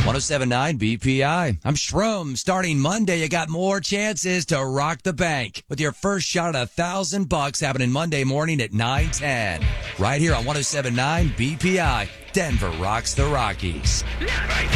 1079 BPI. I'm Shroom. Starting Monday, you got more chances to rock the bank with your first shot at $1,000 happening Monday morning at 9:10. Right here on 1079 BPI. Denver rocks the Rockies.